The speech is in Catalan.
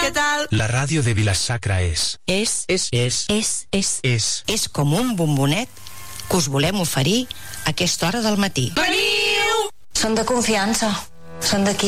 què tal? La ràdio de Vila-sacra és com un bombonet que us volem oferir a aquesta hora del matí. Veniu! Són de confiança, són d'aquí.